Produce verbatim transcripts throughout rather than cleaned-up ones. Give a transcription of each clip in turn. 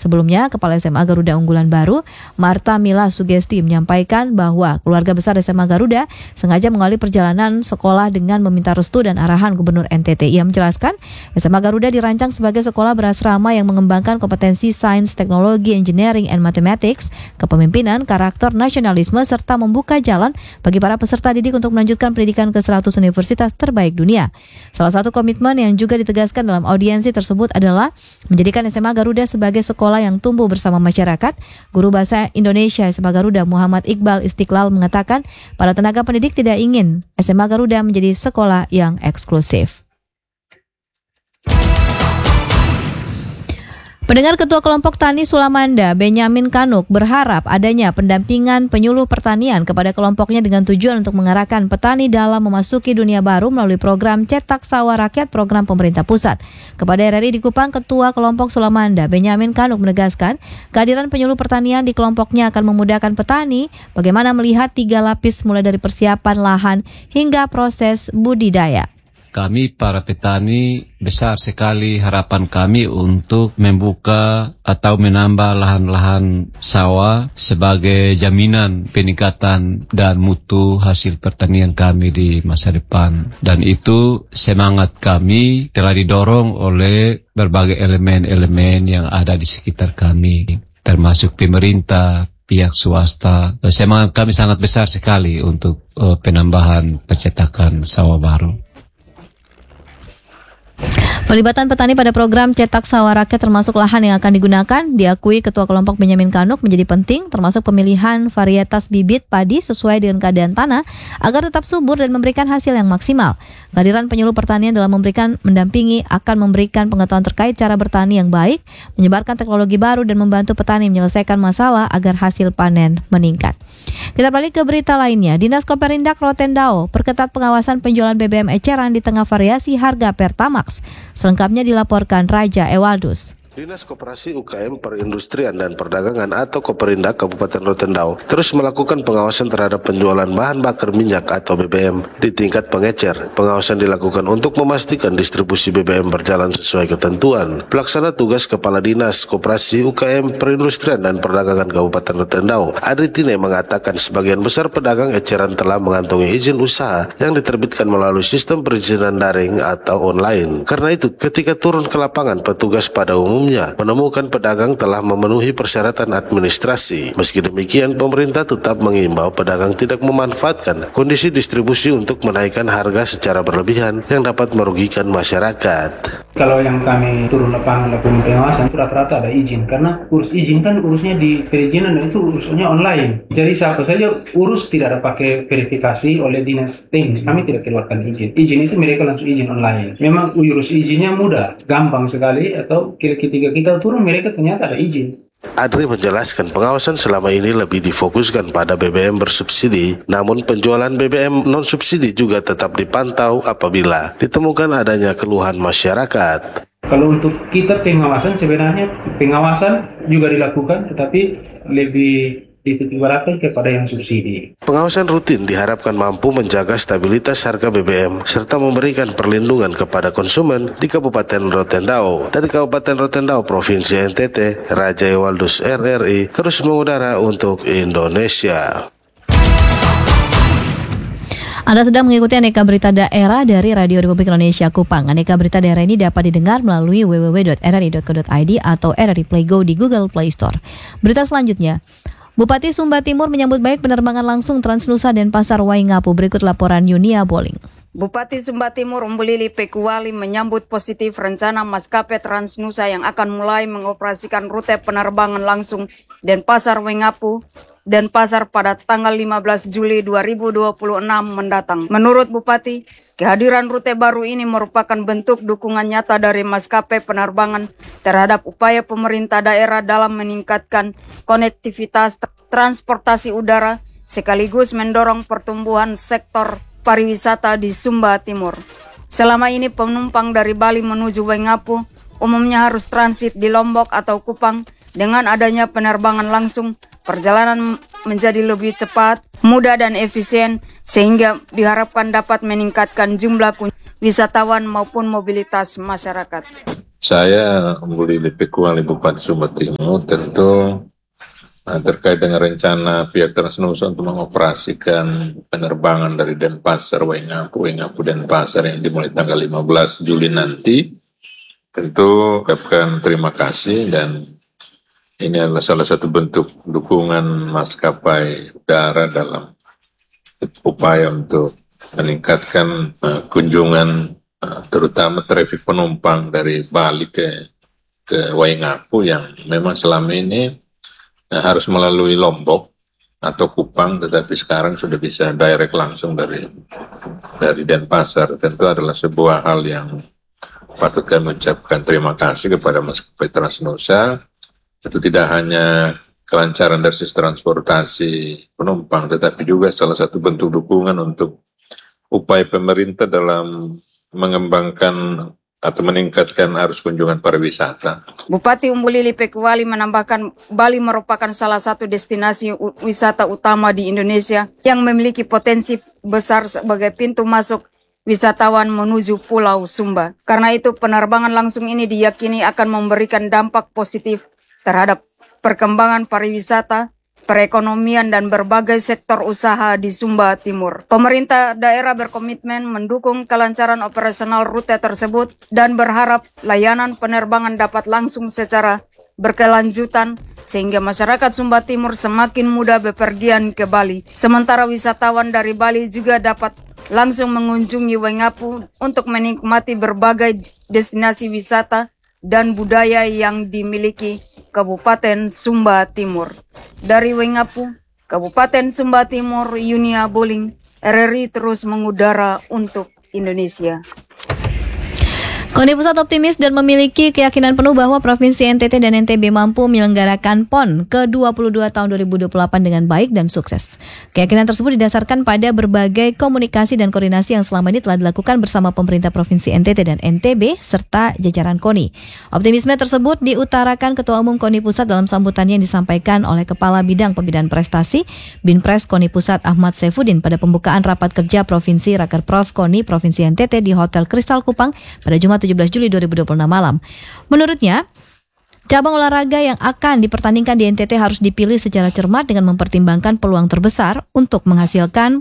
Sebelumnya, Kepala S M A Garuda Unggulan Baru, Marta Mila Sugesti, menyampaikan bahwa keluarga besar S M A Garuda sengaja mengawali perjalanan sekolah dengan meminta restu dan arahan Gubernur N T T. Ia menjelaskan, S M A Garuda dirancang sebagai sekolah berasrama yang mengembangkan kompetensi sains, teknologi, engineering, and mathematics, kepemimpinan, karakter, nasionalisme, serta membuka jalan bagi para peserta didik untuk melanjutkan pendidikan ke seratus universitas terbaik dunia. Salah satu komitmen yang juga ditegaskan dalam audiensi tersebut adalah menjadikan S M A Garuda sebagai sekolah yang tumbuh bersama masyarakat. Guru Bahasa Indonesia S M A Garuda Muhammad Iqbal Istiqlal mengatakan, para tenaga pendidik tidak ingin S M A Garuda menjadi sekolah yang eksklusif. Pendengar, Ketua Kelompok Tani Sulamanda, Benyamin Kanuk, berharap adanya pendampingan penyuluh pertanian kepada kelompoknya dengan tujuan untuk mengarahkan petani dalam memasuki dunia baru melalui program Cetak Sawah Rakyat program pemerintah pusat. Kepada R R I di Kupang, Ketua Kelompok Sulamanda, Benyamin Kanuk, menegaskan kehadiran penyuluh pertanian di kelompoknya akan memudahkan petani bagaimana melihat tiga lapis mulai dari persiapan lahan hingga proses budidaya. Kami para petani besar sekali harapan kami untuk membuka atau menambah lahan-lahan sawah sebagai jaminan peningkatan dan mutu hasil pertanian kami di masa depan. Dan itu semangat kami telah didorong oleh berbagai elemen-elemen yang ada di sekitar kami, termasuk pemerintah, pihak swasta. Semangat kami sangat besar sekali untuk uh, penambahan percetakan sawah baru. Pelibatan petani pada program Cetak Sawah Rakyat termasuk lahan yang akan digunakan, diakui Ketua Kelompok Benyamin Kanuk menjadi penting, termasuk pemilihan varietas bibit padi sesuai dengan keadaan tanah agar tetap subur dan memberikan hasil yang maksimal. Kehadiran penyuluh pertanian dalam memberikan mendampingi akan memberikan pengetahuan terkait cara bertani yang baik, menyebarkan teknologi baru dan membantu petani menyelesaikan masalah agar hasil panen meningkat. Kita balik ke berita lainnya. Dinas Koperindak Rotendao perketat pengawasan penjualan B B M eceran di tengah variasi harga Pertamax. Selengkapnya dilaporkan Raja Ewaldus. Dinas Koperasi U K M Perindustrian dan Perdagangan atau Koperindak Kabupaten Rotendao terus melakukan pengawasan terhadap penjualan bahan bakar minyak atau B B M di tingkat pengecer. Pengawasan dilakukan untuk memastikan distribusi B B M berjalan sesuai ketentuan. Pelaksana tugas Kepala Dinas Koperasi U K M Perindustrian dan Perdagangan Kabupaten Rotendao, Adri Tine, mengatakan sebagian besar pedagang eceran telah mengantongi izin usaha yang diterbitkan melalui sistem perizinan daring atau online. Karena itu, ketika turun ke lapangan, petugas pada umumnya menemukan pedagang telah memenuhi persyaratan administrasi. Meski demikian, pemerintah tetap mengimbau pedagang tidak memanfaatkan kondisi distribusi untuk menaikkan harga secara berlebihan yang dapat merugikan masyarakat. Kalau yang kami turun lapangan lakukan pengawasan, rata-rata ada izin, karena urus izin kan urusnya di perizinan dan itu urusnya online. Jadi siapa saja urus tidak ada pakai verifikasi oleh dinas teknis, kami tidak keluarkan izin. Izin itu mereka langsung izin online. Memang urus izinnya mudah, gampang sekali, atau kira-kira ketika kita turun mereka ternyata ada izin. Adri menjelaskan pengawasan selama ini lebih difokuskan pada B B M bersubsidi, namun penjualan B B M non-subsidi juga tetap dipantau apabila ditemukan adanya keluhan masyarakat. Kalau untuk kita pengawasan, sebenarnya pengawasan juga dilakukan, tetapi lebih dititikberatkan kepada yang subsidi. Pengawasan rutin diharapkan mampu menjaga stabilitas harga B B M serta memberikan perlindungan kepada konsumen di Kabupaten Rotendao. Dari Kabupaten Rotendao, Provinsi N T T, Raja Ewaldus R R I terus mengudara untuk Indonesia. Anda sedang mengikuti Aneka Berita Daerah dari Radio Republik Indonesia Kupang. Aneka Berita Daerah ini dapat didengar melalui w w w dot r r i dot co dot i d atau R R I Play Go di Google Play Store. Berita selanjutnya. Bupati Sumba Timur menyambut baik penerbangan langsung Transnusa dan Pasar Waingapu. Berikut laporan Yunia Boling. Bupati Sumba Timur Umbulili Pekuali menyambut positif rencana maskapai Transnusa yang akan mulai mengoperasikan rute penerbangan langsung dan Pasar Waingapu dan Pasar pada tanggal lima belas Juli dua ribu dua puluh enam mendatang. Menurut Bupati, kehadiran rute baru ini merupakan bentuk dukungan nyata dari maskapai penerbangan terhadap upaya pemerintah daerah dalam meningkatkan konektivitas transportasi udara sekaligus mendorong pertumbuhan sektor pariwisata di Sumba Timur. Selama ini penumpang dari Bali menuju Waingapu umumnya harus transit di Lombok atau Kupang. Dengan adanya penerbangan langsung, perjalanan menjadi lebih cepat, mudah dan efisien sehingga diharapkan dapat meningkatkan jumlah wisatawan maupun mobilitas masyarakat. Saya Umbuli Lipikuali Bupati Sumba Timur tentu nah, terkait dengan rencana pihak Transnusa untuk mengoperasikan penerbangan dari Denpasar, Waingapu, Waingapu Denpasar yang dimulai tanggal lima belas Juli nanti, tentu ucapkan terima kasih dan ini adalah salah satu bentuk dukungan maskapai udara dalam upaya untuk meningkatkan uh, kunjungan uh, terutama trafik penumpang dari Bali ke ke Waingapu yang memang selama ini uh, harus melalui Lombok atau Kupang, tetapi sekarang sudah bisa direct langsung dari dari Denpasar. Tentu adalah sebuah hal yang patut kami ucapkan terima kasih kepada maskapai Transnusa. Itu tidak hanya kelancaran dari sisi transportasi penumpang, tetapi juga salah satu bentuk dukungan untuk upaya pemerintah dalam mengembangkan atau meningkatkan arus kunjungan pariwisata. Bupati Umbuli Lipikuali menambahkan Bali merupakan salah satu destinasi wisata utama di Indonesia yang memiliki potensi besar sebagai pintu masuk wisatawan menuju Pulau Sumba. Karena itu penerbangan langsung ini diyakini akan memberikan dampak positif terhadap perkembangan pariwisata, perekonomian, dan berbagai sektor usaha di Sumba Timur. Pemerintah daerah berkomitmen mendukung kelancaran operasional rute tersebut dan berharap layanan penerbangan dapat langsung secara berkelanjutan sehingga masyarakat Sumba Timur semakin mudah bepergian ke Bali. Sementara wisatawan dari Bali juga dapat langsung mengunjungi Waingapu untuk menikmati berbagai destinasi wisata dan budaya yang dimiliki Kabupaten Sumba Timur. Dari Waingapu, Kabupaten Sumba Timur, Yunia Boling, R R I terus mengudara untuk Indonesia. KONI Pusat optimis dan memiliki keyakinan penuh bahwa Provinsi N T T dan N T B mampu menyelenggarakan P O N ke dua puluh dua tahun dua ribu dua puluh delapan dengan baik dan sukses. Keyakinan tersebut didasarkan pada berbagai komunikasi dan koordinasi yang selama ini telah dilakukan bersama pemerintah Provinsi N T T dan N T B serta jajaran KONI. Optimisme tersebut diutarakan Ketua Umum KONI Pusat dalam sambutannya yang disampaikan oleh Kepala Bidang Pembinaan Prestasi Binpres KONI Pusat Ahmad Saifuddin pada pembukaan rapat kerja Provinsi Rakerprof KONI Provinsi N T T di Hotel Kristal Kupang pada Jumat tujuh belas Juli dua ribu dua puluh enam malam. Menurutnya, cabang olahraga yang akan dipertandingkan di N T T harus dipilih secara cermat dengan mempertimbangkan peluang terbesar untuk menghasilkan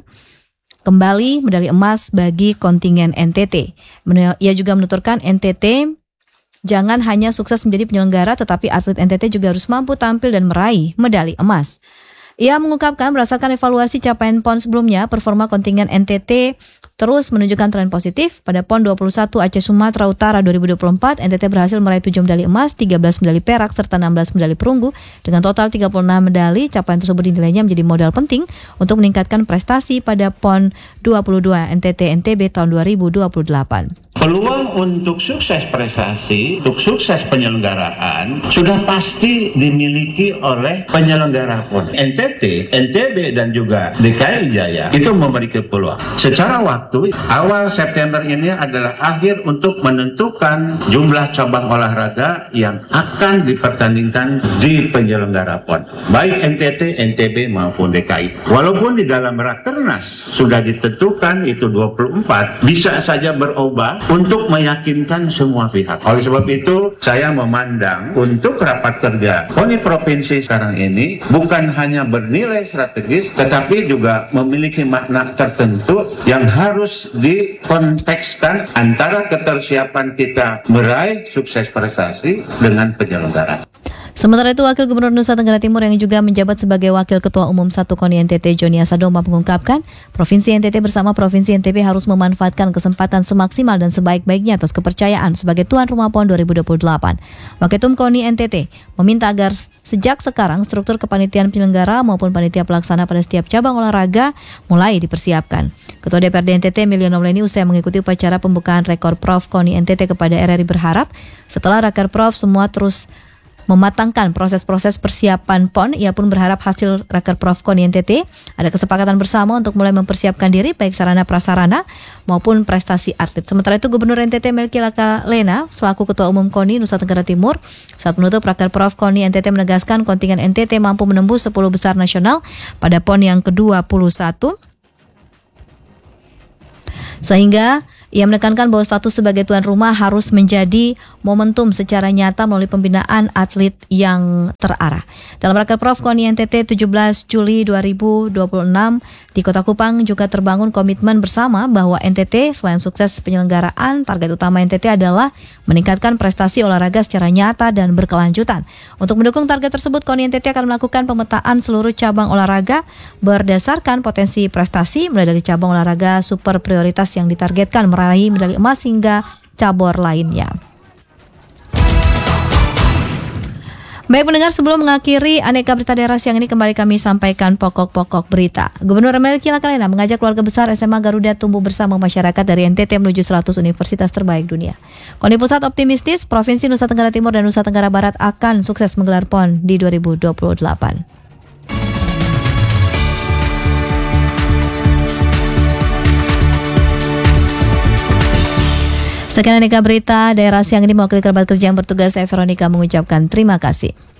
kembali medali emas bagi kontingen N T T. Ia juga menuturkan N T T jangan hanya sukses menjadi penyelenggara, tetapi atlet N T T juga harus mampu tampil dan meraih medali emas. Ia mengungkapkan berdasarkan evaluasi capaian P O N sebelumnya, performa kontingen N T T terus menunjukkan tren positif. Pada P O N dua puluh satu Aceh Sumatera Utara dua ribu dua puluh empat, N T T berhasil meraih tujuh medali emas, tiga belas medali perak, serta enam belas medali perunggu. Dengan total tiga puluh enam medali, capaian tersebut dinilainya menjadi modal penting untuk meningkatkan prestasi pada P O N dua puluh dua N T T N T B tahun dua ribu dua puluh delapan. Peluang untuk sukses prestasi, untuk sukses penyelenggaraan sudah pasti dimiliki oleh penyelenggara P O N. N T T, N T B dan juga D K I Jaya itu memiliki peluang. Secara waktu, awal September ini adalah akhir untuk menentukan jumlah cabang olahraga yang akan dipertandingkan di penyelenggara P O N. Baik N T T, N T B maupun D K I. Walaupun di dalam Rakernas sudah ditentukan itu dua puluh empat, bisa saja berubah untuk meyakinkan semua pihak. Oleh sebab itu, saya memandang untuk rapat kerja KONI Provinsi sekarang ini bukan hanya bernilai strategis, tetapi juga memiliki makna tertentu yang harus dikontekskan antara ketersiapan kita meraih sukses prestasi dengan penyelenggara. Sementara itu, Wakil Gubernur Nusa Tenggara Timur yang juga menjabat sebagai Wakil Ketua Umum satu KONI N T T, Joni Asadoma, mengungkapkan Provinsi N T T bersama Provinsi N T B harus memanfaatkan kesempatan semaksimal dan sebaik-baiknya atas kepercayaan sebagai tuan rumah P O N dua ribu dua puluh delapan. Waketum KONI N T T meminta agar sejak sekarang struktur kepanitiaan penyelenggara maupun panitia pelaksana pada setiap cabang olahraga mulai dipersiapkan. Ketua D P R D N T T Miliono Leni usai mengikuti upacara pembukaan rekor Prof KONI N T T kepada R R I berharap setelah Rakerprof semua terus mematangkan proses-proses persiapan P O N. Ia pun berharap hasil Rakerprof KONI N T T ada kesepakatan bersama untuk mulai mempersiapkan diri baik sarana prasarana maupun prestasi atlet. Sementara itu, Gubernur N T T Melki Lakalena selaku Ketua Umum KONI Nusa Tenggara Timur saat menutup Rakerprof KONI N T T menegaskan kontingen N T T mampu menembus sepuluh besar nasional pada P O N yang ke dua puluh satu. Sehingga Ia menekankan bahwa status sebagai tuan rumah harus menjadi momentum secara nyata melalui pembinaan atlet yang terarah. Dalam Rakerprof KONI N T T tujuh belas Juli dua ribu dua puluh enam di Kota Kupang juga terbangun komitmen bersama bahwa N T T selain sukses penyelenggaraan, target utama N T T adalah meningkatkan prestasi olahraga secara nyata dan berkelanjutan. Untuk mendukung target tersebut, KONI N T T akan melakukan pemetaan seluruh cabang olahraga berdasarkan potensi prestasi mulai dari cabang olahraga super prioritas yang ditargetkan meraih medali emas hingga cabur lainnya. Baik pendengar, sebelum mengakhiri Aneka Berita Daerah siang ini, kembali kami sampaikan pokok-pokok berita. Gubernur Melki Lakalena mengajak keluarga besar S M A Garuda tumbuh bersama masyarakat dari N T T menuju seratus universitas terbaik dunia. KONI Pusat optimistis Provinsi Nusa Tenggara Timur dan Nusa Tenggara Barat akan sukses menggelar P O N di dua ribu dua puluh delapan. Sekian Aneka Berita Daerah siang ini, mewakili kerabat kerja yang bertugas, saya Veronica mengucapkan terima kasih.